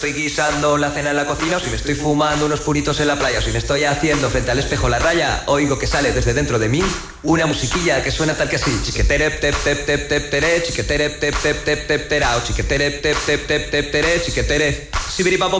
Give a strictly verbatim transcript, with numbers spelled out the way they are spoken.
estoy guisando la cena en la cocina, o si me estoy fumando unos puritos en la playa, o si me estoy haciendo frente al espejo la raya, oigo que sale desde dentro de mí una musiquilla que suena tal que así. Chiquetere tep tep tep tep tere, chiquetere tep tep tep tep terao, chiquetere tep tep tep tep tere, chiquetere. Sibiripapo